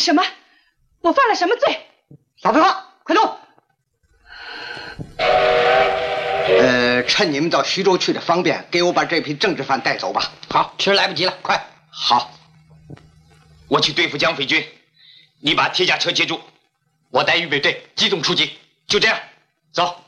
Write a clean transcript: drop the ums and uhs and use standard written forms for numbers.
什么？我犯了什么罪？ 少废话，快走！趁你们到徐州去的方便，给我把这批政治犯带走吧。 好，迟来不及了，快！ 好， 我去对付蒋匪军，你把铁甲车接住，我带预备队机动出击，就这样，走。